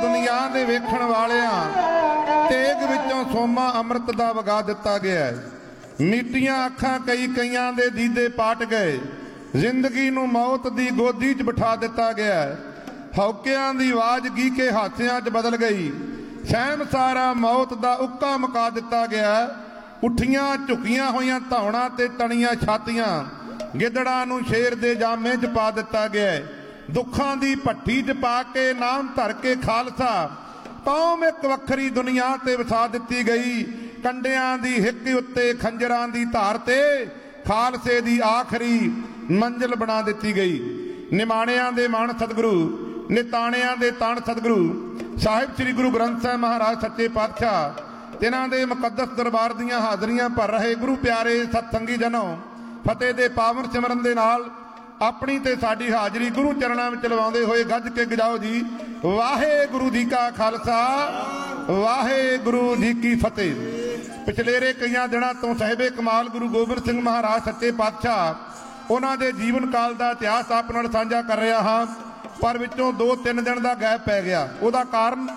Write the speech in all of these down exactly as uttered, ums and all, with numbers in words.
दुनिया दे वेखण वालियां तेग विचों सोमा अमृत दा वगा दिता गया है। मीटियां अखां कई कईयां दे दीदे पाट गए, जिंदगी नूं मौत दी गोदी च बिठा दिता गया है। हौकियां दी आवाज गीके हासियां च बदल गई, सहम सारा मौत दा उक्का मुका दिता गया है। उठियां झुकियां होइयां धौणां ते तणियां छातियां गिदड़ां नूं शेर दे जामे च पा दिता गया है। दुखां दी भट्ठी च पा के नाम धर के खालसा कौम एक वखरी दुनिया ते वसा दिती गई। कंडियां दी हिक उत्ते खंजरां दी धार ते खालसे दी आखरी मंजिल बना दिती गई। निमाणियां दे मान सतगुरु, निताणियां दे ताण सतगुरु साहिब श्री गुरु ग्रंथ साहिब महाराज सच्चे पातशाह तिन्हां दे मुकद्दस दरबार दीआं हाज़रियां भर रहे गुरु प्यारे सतसंगी जनों, फतेह दे पावन सिमरन दे नाल अपनी ते साडी हाज़री गुरु चरणां विच लवाउंदे होए गज के गजाओ जी वाहेगुरु जी का खालसा वाहेगुरु जी की फतेह। पिछलेरे कई दिनों तो साहिबे कमाल गुरु गोबिंद सिंह महाराज सच्चे पातशाह उन्हां दे जीवन काल का इतिहास आप नाल साझा कर रहा हाँ, पर विचों दो तीन दिन का गैप पै गया। उहदा कारण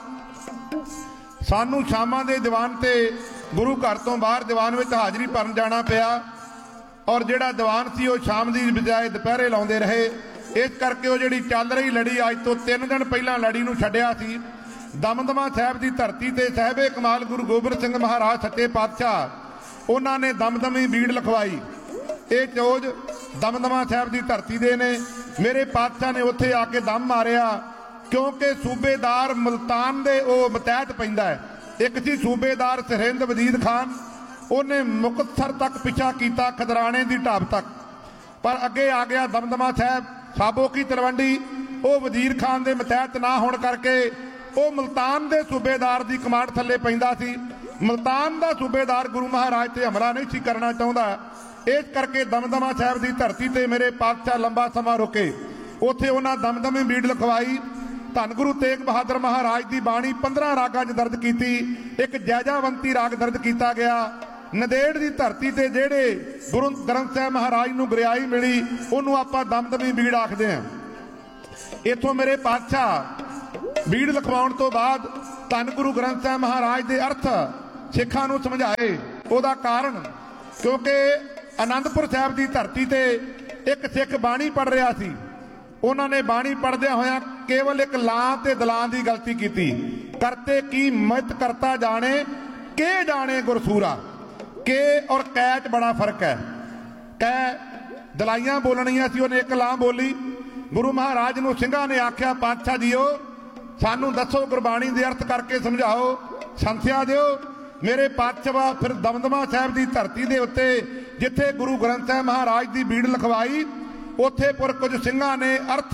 सानू शामां दे दीवान ते गुरु घर तो बाहर दीवान में हाज़री भरन जाना पिया, और जिहड़ा दीवान सी वो शाम की बजाय दोपहरे लाउंदे रहे। इस करके वो जिहड़ी चल रही लड़ी अज तो तीन दिन पहलां लड़ी नूं छड्डिया सी। दमदमा साहिब की धरती ते साहिबे कमाल गुरु गोबिंद सिंह महाराज सच्चे पातशाह उन्होंने दमदमी बीड़ लिखवाई। ये चोज दमदमा साहिब की धरती दे ने। मेरे पातशाह ने उत्थे आके दम मारिया, क्योंकि सूबेदार मुल्तान दे ओ मतैहत पैंदा है। एक सी सूबेदार सरहिंद वजीद खान, उन्हें मुक्तसर तक पिछा किया, खदराने की ढाब तक, पर अगे आ गया दमदमा साहब साबो की तलवंडी। वो वजीर खान के मतैहत ना होने करके वो मुल्तान के सूबेदार की कमांड थले पैंदा सी। मुल्तान का सूबेदार गुरु महाराज से हमला नहीं सी करना चाहता, इस करके दमदमा साहब की धरती से मेरे पातशाह लंबा समा रुके। उत्थे उन्हें दमदमी बीड़ लिखवाई। धन गुरु तेग बहादुर महाराज की बाणी पंद्रह रागां च दर्ज की, एक जैजावंती राग दर्ज किया गया। नदेड़ की धरती से जेड़े गुरु ग्रंथ साहिब महाराज नूं गुरियाई मिली उन्होंने आपां दमदमी बीड़ आखदे हैं। इत्थों मेरे पातशाह बीड़ लिखवाउण तो बाद धन गुरु ग्रंथ साहिब महाराज के अर्थ सिखां नूं समझाए। उहदा कारण क्योंकि आनंदपुर साहिब की धरती से एक सिख बाणी पढ़ रहा सी। उन्होंने बाणी पढ़द्या होया केवल एक लां ते दलां की गलती की। करते की मित करता जाने के जाने गुरसूरा। के और कै च बड़ा फर्क है। कै दलाइयां बोलनियां सी, उन्हें एक लां बोली। गुरु महाराज नूं सिंघां ने आख्या पातशाह जीओ सानू दसो गुरबाणी दे अर्थ करके समझाओ, संथ्या दिओ। मेरे पातशाह फिर दमदमा साहिब की धरती के उत्ते जिथे गुरु ग्रंथ साहिब महाराज की बीड़ लिखवाई उथे पुर कुछ सिंघां ने अर्थ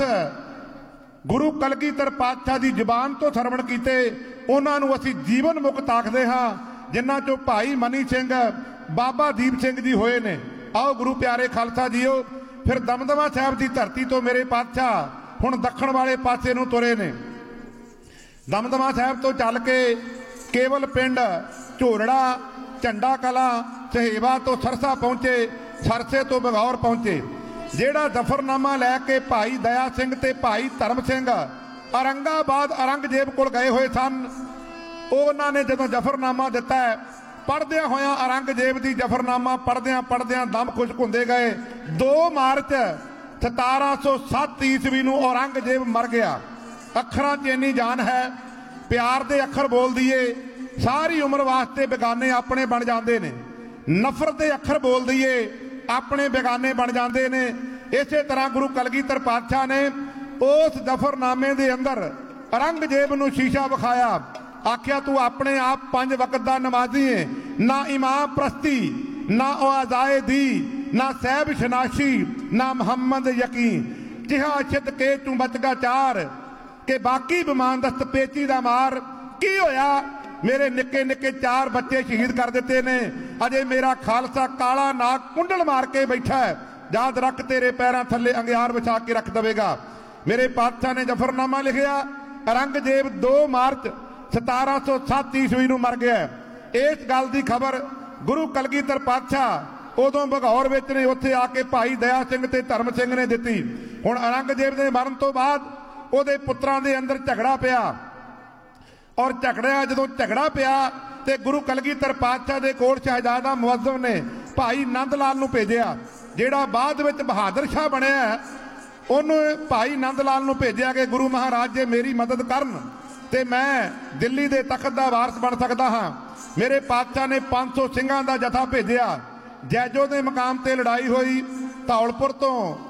गुरु कलगीधर पातशाह की जबान तो सरवण किए। उन्होंने असी जीवन मुक्त आखते हाँ, जिन्हां चों भाई मनी सिंह बाबा दीप सिंह जी होए ने। आओ गुरु प्यारे खालसा जीओ फिर दमदमा साहिब की धरती तो मेरे पातशाह हुण दक्षिण वाले पासे नूं तुरे ने। दमदमा साहिब तो चल के केवल पिंड झोरड़ा झंडा कला सहेवा तो सरसा पहुंचे, सरसे तो बगौर पहुंचे। जेड़ा जफरनामा लैके भाई दया सिंह ते भाई धर्म सिंह औरंगाबाद औरंगजेब कोल गए हुए सन। उन्होंने जो जफरनामा दिता है पढ़द्या होया औरंगजेब की जफरनामा पढ़द्या पढ़द्या दम खुशक होंदे गए। दो मार्च सतारा सौ सत्त ईस्वी नूं औरंगजेब मर गया। अखरां च इन्नी जान है, प्यार दे अखर बोल दिए सारी उम्र वास्ते बेगाने अपने बन जाते ने। नफरत के अखर बोल दिए अपने बेगाने बन जाते ने। इस तरह गुरु कलगीधर पातशाह ने उस जफरनामे के अंदर औरंगजेब नूं शीशा विखाया। आख्या तू अपने आप पंज वक्त का नमाजी है, ना इमाम प्रस्ती ना आजाए दी ना सैब शनाशी ना मुहम्मद यकीन। जिहा छिद के तू बचगा चार के बाकी बिमान दस्त पेची दा मार। की होया मेरे निके निके चार बच्चे शहीद कर दिते ने, अजे मेरा खालसा काला नाग कुंडल मार के बैठा है। याद रख तेरे पैरों थले अंगियार बिछा के रख देगा। मेरे पातशाह ने जफरनामा लिखिया। औरंगजेब दो मार्च सतारा सौ सत्त ईस्वी नूं मर गया। इस गल की खबर गुरु कलगीधर पातशाह उदों बघौर विच ने उत्थे आके भाई दया सिंह ते धर्म सिंह ने दिती। हुण औरंगजेब के मरण तो बाद उहदे पुत्रां दे अंदर झगड़ा पिया। और झगड़िया जो झगड़ा पिया तो गुरु कलगीधर पातशाह के कोल शहजादा मुअज्जम ने भाई नंद लाल नूं भेजिया, जिहड़ा बाद विच बहादुर शाह बनिया उन्होंने भाई नंद लाल नूं भेजिया कि गुरु महाराज जे मेरी मदद करन ते मैं दिल्ली के तखत का वारस बन सकता हाँ। मेरे पातशाह ने पाँच सौ सिंघां का जथा भेजिया। जैजो के मकाम से लड़ाई हुई, धौलपुर तो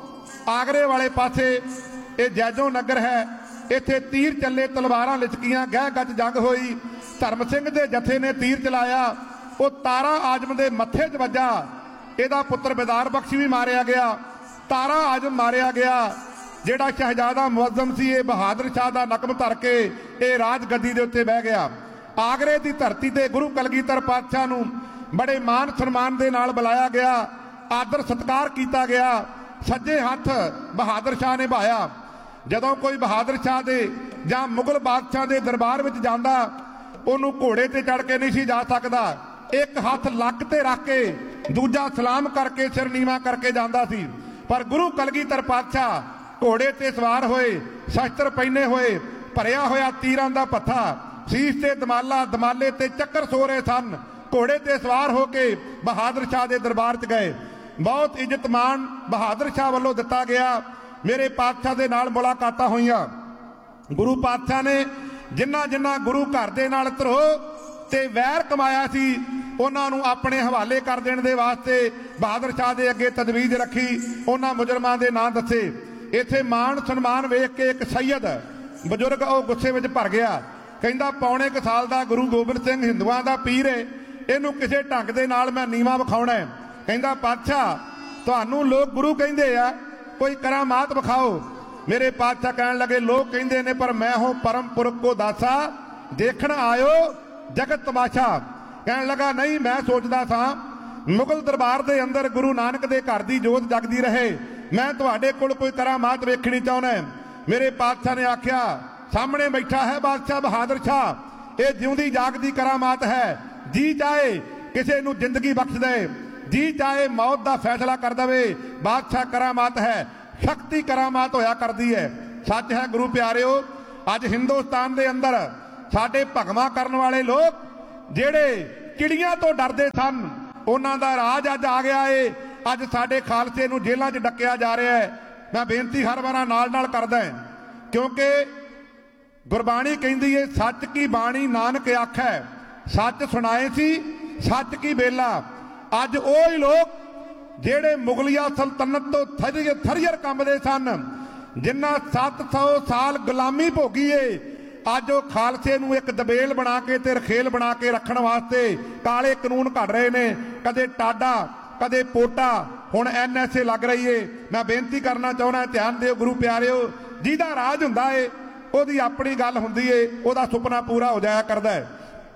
आगरे वाले पासे ये जैजो नगर है, इत्थे तीर चले, तलवारां लिचकियां, गह गज जंग हुई। धर्म सिंह के जथे ने तीर चलाया, वो तारा आजम के मत्थे च वजा, ਇਹਦਾ पुत्र बेदार बख्श भी मारिया गया, तारा आजम मारिया गया। ਜਿਹੜਾ शहजादा मुअज्जम सी ये बहादुर शाह का नकम धर के ये राज गद्दी के उत्ते बह गया। आगरे की धरती से गुरु कलगीधर पातशाह नूं बड़े मान सन्मान के नाल बुलाया गया, आदर सत्कार किया गया, सज्जे हथ बहादुर शाह ने भाया। जदों कोई बहादुर शाह दे जां मुगल बादशाह के दरबार में जाता उन्होंने घोड़े ते चढ़ के नहीं सी जा सकता, एक हाथ लक ते रख के दूजा सलाम करके सिर नीवा करके जाता सी। पर गुरु कलगीधर पातशाह घोड़े ते सवार होए, शस्त्र पहने हुए, भरिया होया तीरां दा पत्था, शीश ते दमाला, दमाले ते चक्कर सो रहे सन, घोड़े ते सवार होके बहादुर शाह के दरबार च गए। बहुत इज्जत मान बहादुर शाह वालों दिता गया। मेरे पातशाह के नाल मुलाकातां होईयां। गुरु पातशाह ने जिन्ना जिन्ना गुरु घर दे नाल धरो ते वैर कमाया सी उन्हां नूं अपने हवाले कर देने दे वास्ते बहादुर शाह दे अगे तजवीज़ रखी, उन्हां मुजरमां दे नां दसे। इत्थे मान सन्मान वेख के एक सैयद बजुर्ग वो गुस्से में भर गया, कहंदा पौने क साल का गुरु गोबिंद सिंह हिंदुआं दा पीर है, इहनूं किसे ढंग दे नाल मैं नीवा विखाउणा है। कहंदा पातशाह तुहानूं लोग गुरु कहिंदे आ, कोई करामात विखाओ। मेरे पातशाह कहण लगे लोग कहिंदे ने पर मैं हो परम पुरख को दासा, देखण आयो जगत तमाशा। कहण लगा नहीं मैं सोचदा सा मुगल दरबार के अंदर गुरु नानक के घर की जोत जगदी रहे, मैं तुहाडे कोल कोई करामात वेखणी चाहुंदा। मेरे पातशाह ने आख्या सामने बैठा है बादशाह बहादुर शाह, ये जिउंदी जागदी करामात है, जी चाहे किसी नूं जिंदगी बख्श दे, जी चाहे मौत का फैसला कर दे। बादशाह करामात है, शक्ति करामात होया करदी है। सच है गुरु प्यारिओ, अज हिंदुस्तान के अंदर साडे भगवां करन वाले लोग जिहड़े चिड़ियां तो डरदे सन उन्हां दा राज अज आ गया है। अज साडे खालसे नूं जेलां च डकिया जा रहा है। मैं बेनती हर बार नाल नाल करदा है, क्योंकि गुरबाणी कहंदी है सच की बाणी नानक आखै, सच सुनाए सी सच की बेला। अज ओही लोग जेड़े मुगलिया सल्तनत तो थरियर थरियर कंबदे सन, जिन्ना सत्त सौ साल गुलामी भोगी है, अज वो खालसे नूं एक दबेल बना के ते रखेल बना के रखण वास्ते काले कानून घड़ रहे ने, कदे टाडा कदे पोटा, हुण एन एस ए लग रही है। मैं बेनती करना चाहुंदा ध्यान दिओ गुरु प्यारिओ, जिहदा राज हुंदा है उहदी अपनी गल हुंदी है, उहदा सुपना पूरा हो जाया करदा है।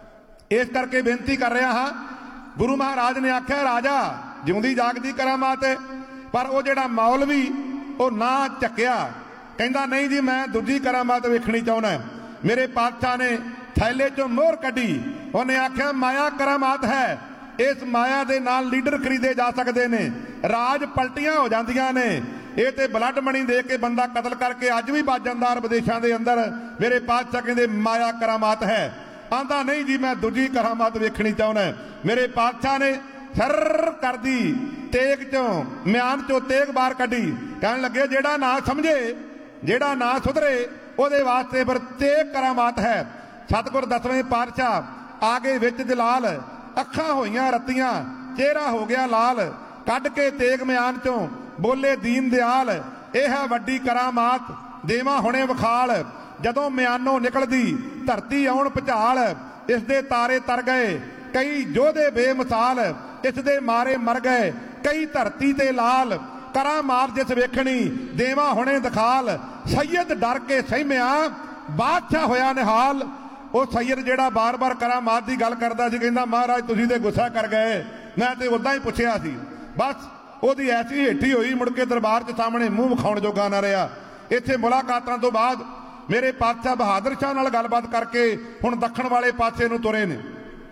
इस करके बेनती कर रहा हाँ, गुरु महाराज ने आख्या राजा जिउंदी जागदी करामात है, पर वो जिहड़ा मौलवी वो ना झक्किया, कहंदा नहीं जी मैं दूजी करामात वेखणी चाहुंदा। मेरे पातशाह ने थैले चों मोहर कड्डी, उन्हें आख्या माया करामात है, इस माया के नाल लीडर खरीदे जा सकते हैं, राज पलटियां हो जांदियां ने, ये तो ब्लड मनी दे के बंदा कतल करके अज भी बच जांदा विदेशों के अंदर। मेरे पातशाह कहंदे माया करामात है, आंदा नहीं जी मैं दूजी करामात वेखणी चाहुंदा। मेरे पातशाह ने सर कर दी तेग चों म्यान चों तेग बाहर कड्डी, कहण लगे जेड़ा ना समझे जेड़ा ना सुधरे ਉਹਦੇ वास्ते फिर तेग करामात है। सतगुर दसवें पातशाह आगे विच जलाल, अखां होईयां रत्तियां, चेहरा हो गया लाल, कढ़ के तेग म्यान चों बोले दीन दयाल, यह है वड्डी करामात देवा हुणे विखाल। जदों म्यानों निकलदी धरती आउण भुचाल, इस दे तारे तर गए कई जोधे बेमिसाल, इस दे मारे मर गए कई धरती ते लाल। करामात जिस वेखणी देवा हुणे दिखाल, सैयद डर के सहमिया बादशाह होया निहाल। वो सैयद जेड़ा बार बार करामात की गल करता सी, कहंदा महाराज तुसीं ते गुस्सा कर गए, मैं तो उदां ही पुछया सी, बस ओहदी ऐसी हेठी हुई, मुड़ के दरबार के सामने मूँह विखाउण जोगा ना रहा। इत्थे मुलाकातां तो बाद मेरे पातशाह बहादुर शाह नाल गलबात करके हुण दक्षिण वाले पासे नूं तुरे ने।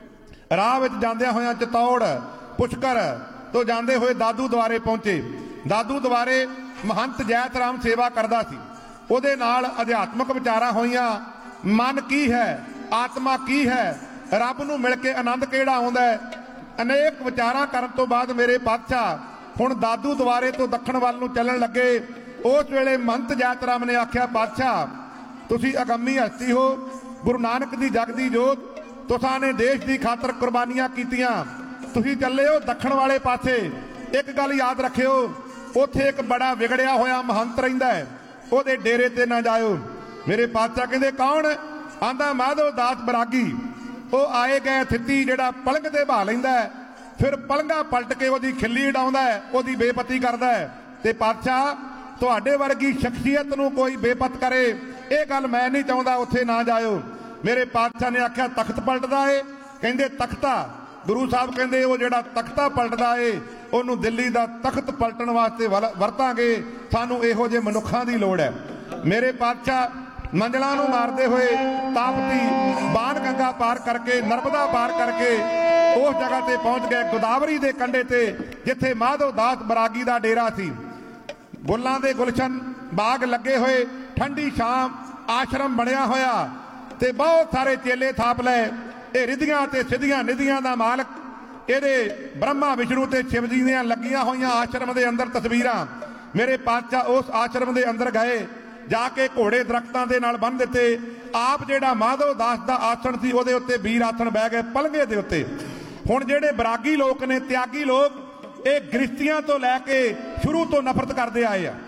राह विच जांदियां होइयां चितौड़ पुष्कर तो जांदे होए दादू द्वारे पहुंचे। दादू द्वारे महंत जैत राम सेवा करदा सी, ਉਹਦੇ ਨਾਲ ਅਧਿਆਤਮਕ ਵਿਚਾਰਾਂ ਹੋਈਆਂ। मन की है ਆਤਮਾ ਕੀ ਹੈ, ਰੱਬ ਨੂੰ ਮਿਲ ਕੇ ਆਨੰਦ ਕਿਹੜਾ ਆਉਂਦਾ ਹੈ। ਅਨੇਕ ਵਿਚਾਰਾਂ ਕਰਨ ਤੋਂ ਬਾਅਦ ਮੇਰੇ ਪਾਤਸ਼ਾਹ ਹੁਣ ਦਾਦੂ ਦੁਆਰੇ ਤੋਂ ਦੱਖਣ ਵੱਲ ਨੂੰ ਚੱਲਣ ਲੱਗੇ। ਉਸ ਵੇਲੇ ਮਹੰਤ ਜੈਤ ਰਾਮ ਨੇ ਆਖਿਆ, ਪਾਤਸ਼ਾਹ ਤੁਸੀਂ ਅਗੰਮੀ ਹਸਤੀ ਹੋ, ਗੁਰੂ ਨਾਨਕ ਦੀ ਜਗਦੀ ਜੋਤ, ਤੁਸਾਂ ਨੇ ਦੇਸ਼ ਦੀ ਖਾਤਰ ਕੁਰਬਾਨੀਆਂ ਕੀਤੀਆਂ, ਤੁਸੀਂ ਚੱਲੇ ਹੋ ਦੱਖਣ ਵਾਲੇ ਪਾਸੇ। ਇੱਕ ਗੱਲ ਯਾਦ ਰੱਖਿਓ, ਉੱਥੇ ਇੱਕ ਬੜਾ ਵਿਗੜਿਆ ਹੋਇਆ ਮਹੰਤ ਰਹਿੰਦਾ ਹੈ, ਉਹਦੇ ਡੇਰੇ ਤੇ ਨਾ ਜਾਇਓ। ਮੇਰੇ ਪਾਤਸ਼ਾਹ ਕਹਿੰਦੇ ਕੌਣ? ਆਂਦਾ ਮਾਧੋ ਦਾਸ ਬਰਾਗੀ। ਉਹ ਆਏ ਗਏ ਥਿੱਤੀ ਜਿਹੜਾ ਪਲੰਗ ਤੇ ਬਹਾ ਲੈਂਦਾ ਹੈ, ਫਿਰ ਪਲੰਗਾ ਪਲਟ ਕੇ ਉਹਦੀ ਖਿੱਲੀ ਉਡਾਉਂਦਾ ਹੈ, ਉਹਦੀ ਬੇਪਤੀ ਕਰਦਾ ਹੈ। ਤੇ ਪਾਤਸ਼ਾਹ ਤੁਹਾਡੇ ਵਰਗੀ ਸ਼ਖਸੀਅਤ ਨੂੰ ਕੋਈ ਬੇਪਤ ਕਰੇ, ਇਹ ਗੱਲ ਮੈਂ ਨਹੀਂ ਚਾਹੁੰਦਾ, ਉੱਥੇ ਨਾ ਜਾਇਓ। ਮੇਰੇ ਪਾਤਸ਼ਾਹ ਨੇ ਆਖਿਆ ਤਖਤ ਪਲਟਦਾ ਏ? ਕਹਿੰਦੇ ਤਖਤਾ। ਗੁਰੂ ਸਾਹਿਬ ਕਹਿੰਦੇ ਉਹ ਜਿਹੜਾ ਤਖਤਾ ਪਲਟਦਾ ਏ ਉਹਨੂੰ ਦਿੱਲੀ ਦਾ ਤਖਤ ਪਲਟਣ ਵਾਸਤੇ ਵਰਤਾਂਗੇ। ਸਾਨੂੰ ਇਹੋ ਜਿਹੇ ਮਨੁੱਖਾਂ ਦੀ ਲੋੜ ਹੈ। ਮੇਰੇ ਪਾਤਸ਼ਾਹ ਮੰਜ਼ਲਾਂ ਨੂੰ ਮਾਰਦੇ ਹੋਏ ਤਾਪਤੀ ਬਾਣ ਗੰਗਾ ਪਾਰ ਕਰਕੇ, ਨਰਮਦਾ ਪਾਰ ਕਰਕੇ ਉਸ ਜਗ੍ਹਾ ਤੇ ਪਹੁੰਚ ਗਏ, ਗੋਦਾਵਰੀ ਦੇ ਕੰਢੇ ਤੇ, ਜਿੱਥੇ ਮਾਧੋ ਦਾਸ ਬਰਾਗੀ ਦਾ ਡੇਰਾ ਸੀ। ਗੁੱਲਾਂ ਦੇ ਗੁਲਸ਼ਨ ਬਾਗ ਲੱਗੇ ਹੋਏ, ਠੰਡੀ ਸ਼ਾਮ, ਆਸ਼ਰਮ ਬਣਿਆ ਹੋਇਆ ਤੇ ਬਹੁਤ ਸਾਰੇ ਚੇਲੇ ਥਾਪ ਲਏ। ਇਹ ਰਿੱਧੀਆਂ ਤੇ ਸਿੱਧੀਆਂ ਨਿਧੀਆਂ ਦਾ ਮਾਲਕ, ਇਹਦੇ ਬ੍ਰਹਮਾ ਵਿਸ਼ਨੂੰ ਤੇ ਸ਼ਿਵ ਜੀ ਦੀਆਂ ਲੱਗੀਆਂ ਹੋਈਆਂ ਆਸ਼ਰਮ ਦੇ ਅੰਦਰ ਤਸਵੀਰਾਂ। ਮੇਰੇ ਪਾਤਸ਼ਾਹ ਉਸ ਆਸ਼ਰਮ ਦੇ ਅੰਦਰ ਗਏ, ਜਾ ਕੇ ਘੋੜੇ ਦਰਖਤਾਂ ਦੇ ਨਾਲ ਬੰਨ੍ਹ ਦਿੱਤੇ। ਆਪ ਜਿਹੜਾ ਮਾਧੋ ਦਾਸ ਦਾ ਆਸਣ ਸੀ ਉਹਦੇ ਉੱਤੇ ਵੀਰ ਆਸਣ ਬਹਿ ਗਏ ਪਲੰਗੇ ਦੇ ਉੱਤੇ। ਹੁਣ ਜਿਹੜੇ ਬਰਾਗੀ ਲੋਕ ਨੇ, ਤਿਆਗੀ ਲੋਕ, ਇਹ ਗ੍ਰਸਤੀਆਂ ਤੋਂ ਲੈ ਕੇ ਸ਼ੁਰੂ ਤੋਂ ਨਫ਼ਰਤ ਕਰਦੇ ਆਏ ਆ।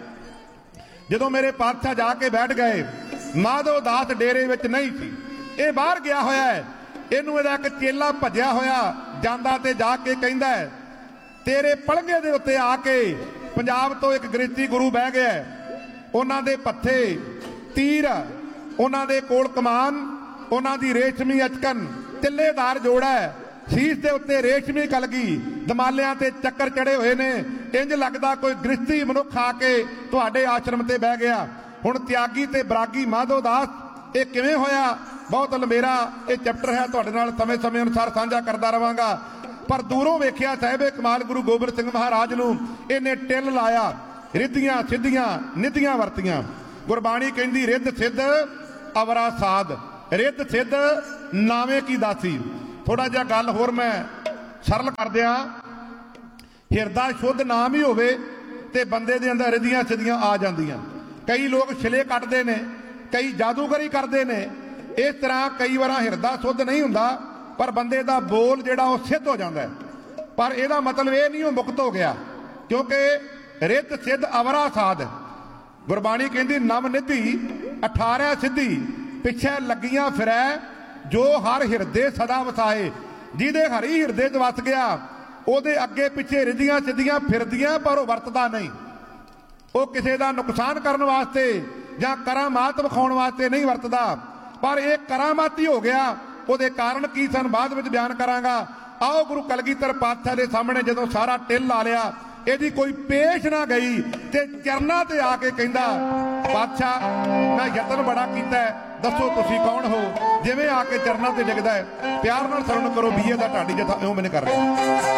ਜਦੋਂ ਮੇਰੇ ਪਾਤਸ਼ਾਹ ਜਾ ਕੇ ਬੈਠ ਗਏ, ਮਾਧੋ ਦਾਸ ਡੇਰੇ ਵਿੱਚ ਨਹੀਂ ਸੀ, ਇਹ ਬਾਹਰ ਗਿਆ ਹੋਇਆ ਹੈ। ਇਹਨੂੰ ਇਹਦਾ ਇੱਕ ਚੇਲਾ ਭੱਜਿਆ ਹੋਇਆ ਜਾਂਦਾ ਤੇ ਜਾ ਕੇ ਕਹਿੰਦਾ ਹੈ, ਤੇਰੇ ਪਲੰਗੇ ਦੇ ਉੱਤੇ ਆ ਕੇ ਪੰਜਾਬ ਤੋਂ ਇੱਕ ਗ੍ਰਸਤੀ ਗੁਰੂ ਬਹਿ ਗਿਆ, ਉਹਨਾਂ ਦੇ ਪੱਥੇ ਤੀਰ, ਉਹਨਾਂ ਦੇ ਕੋਲ ਕਮਾਨ, ਉਹਨਾਂ ਦੀ ਰੇਸ਼ਮੀ ਅਚਕਨ, ਤਿੱਲੇਦਾਰ ਜੋੜਾ ਹੈ, ਸੀਸ ਦੇ ਉੱਤੇ ਰੇਸ਼ਮੀ ਕਲਗੀ, ਦਮਾਲਿਆਂ ਤੇ ਚੱਕਰ ਚੜੇ ਹੋਏ ਨੇ। ਇੰਜ ਲੱਗਦਾ ਕੋਈ ਗ੍ਰਸਤੀ ਮਨੁੱਖ ਆ ਕੇ ਤੁਹਾਡੇ ਆਸ਼ਰਮ ਤੇ ਬਹਿ ਗਿਆ। ਹੁਣ ਤਿਆਗੀ ਤੇ ਬਰਾਗੀ ਮਾਧੋ ਦਾਸ, ਇਹ ਕਿਵੇਂ ਹੋਇਆ? ਬਹੁਤ ਲੰਬੇਰਾ ਇਹ ਚੈਪਟਰ ਹੈ, ਤੁਹਾਡੇ ਨਾਲ ਸਮੇਂ ਸਮੇਂ ਅਨੁਸਾਰ ਸਾਂਝਾ ਕਰਦਾ ਰਵਾਂਗਾ। ਪਰ ਦੂਰੋਂ ਵੇਖਿਆ ਸਾਹਿਬੇ ਕਮਾਲ ਗੁਰੂ ਗੋਬਿੰਦ ਸਿੰਘ ਮਹਾਰਾਜ ਨੂੰ ਇਹਨੇ ਟਿੱਲ ਲਾਇਆ, ਰਿੱਧੀਆਂ ਸਿੱਧੀਆਂ ਨਿਧੀਆਂ ਵਰਤੀਆਂ। ਗੁਰਬਾਣੀ ਕਹਿੰਦੀ ਰਿੱਧ ਸਿੱਧ ਅਵਰਾ ਸਾਧ, ਰਿੱਧ ਸਿੱਧ ਨਾਵੇਂ ਕੀ ਦਾਸੀ। ਥੋੜਾ ਜਿਹਾ ਗੱਲ ਹੋਰ ਮੈਂ ਸਰਲ ਕਰ ਦਿਆਂ। ਹਿਰਦਾ ਸ਼ੁੱਧ ਨਾਮ ਹੀ ਹੋਵੇ ਤੇ ਬੰਦੇ ਦੇ ਅੰਦਰ ਰਿੱਧੀਆਂ ਸਿੱਧੀਆਂ ਆ ਜਾਂਦੀਆਂ। ਕਈ ਲੋਕ ਛਿਲੇ ਕੱਟਦੇ ਨੇ, ਕਈ ਜਾਦੂਗਰੀ ਕਰਦੇ ਨੇ। ਇਸ ਤਰ੍ਹਾਂ ਕਈ ਵਾਰ ਹਿਰਦਾ ਸ਼ੁੱਧ ਨਹੀਂ ਹੁੰਦਾ, ਪਰ ਬੰਦੇ ਦਾ ਬੋਲ ਜਿਹੜਾ ਉਹ ਸਿੱਧ ਹੋ ਜਾਂਦਾ ਹੈ। ਪਰ ਇਹਦਾ ਮਤਲਬ ਇਹ ਨਹੀਂ ਉਹ ਮੁਕਤ ਹੋ ਗਿਆ, ਕਿਉਂਕਿ ਰਿੱਧ ਸਿੱਧ ਅਵਰਾ ਸਾਧ। ਗੁਰਬਾਣੀ ਕਹਿੰਦੀ ਨਵ ਨਿਧੀ ਅਠਾਰਾਂ ਸਿੱਧੀ, ਪਿੱਛੇ ਲੱਗੀਆਂ ਫਿਰੈ ਜੋ ਹਰ ਹਿਰਦੇ ਸਦਾ ਵਸਾਏ। ਜਿਹਦੇ ਹਰੀ ਹਿਰਦੇ 'ਚ ਵਸ ਗਿਆ, ਉਹਦੇ ਅੱਗੇ ਪਿੱਛੇ ਰਿੱਧੀਆਂ ਸਿੱਧੀਆਂ ਫਿਰਦੀਆਂ, ਪਰ ਉਹ ਵਰਤਦਾ ਨਹੀਂ। ਉਹ ਕਿਸੇ ਦਾ ਨੁਕਸਾਨ ਕਰਨ ਵਾਸਤੇ ਜਾਂ ਕਰਾਮਾਤ ਵਿਖਾਉਣ ਵਾਸਤੇ ਨਹੀਂ ਵਰਤਦਾ, ਪਰ ਇਹ ਕਰਾਮਾਤੀ ਹੋ ਗਿਆ। ਉਹਦੇ ਕਾਰਨ ਕੀ ਸਨ ਬਾਅਦ ਵਿੱਚ ਬਿਆਨ ਕਰਾਂਗਾ। ਆਓ ਗੁਰੂ ਕਲਗੀਧਰ ਪਾਤਸ਼ਾਹ ਦੇ ਸਾਹਮਣੇ ਜਦੋਂ ਸਾਰਾ ਟਿੱਲ ਲਾ ਲਿਆ, ਇਹਦੀ ਕੋਈ ਪੇਸ਼ ਨਾ ਗਈ ਤੇ ਚਰਨਾਂ ਤੇ ਆ ਕੇ ਕਹਿੰਦਾ, ਪਾਤਸ਼ਾਹ ਮੈਂ ਯਤਨ ਬੜਾ ਕੀਤਾ, ਦੱਸੋ ਤੁਸੀਂ ਕੌਣ ਹੋ। ਜਿਵੇਂ ਆ ਕੇ ਚਰਨਾਂ ਤੇ ਡਿੱਗਦਾ ਹੈ, ਪਿਆਰ ਨਾਲ ਸਰਵਣ ਕਰੋ ਬੀਏ ਦਾ ਢਾਡੀ ਜਥਾ, ਇਉਂ ਮੈਨੇ ਕਰ ਰਿਹਾ।